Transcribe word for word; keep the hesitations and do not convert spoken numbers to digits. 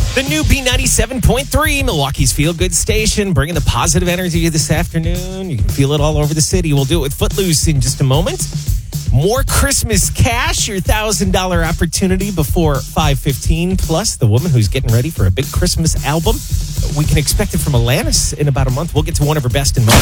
The new B ninety-seven point three, Milwaukee's Feel Good Station, bringing the positive energy this afternoon. You can feel it all over the city. We'll do it with Footloose in just a moment. More Christmas cash, your one thousand dollars opportunity before five fifteen, plus the woman who's getting ready for a big Christmas album. We can expect it from Alanis in about a month. We'll get to one of her best and most.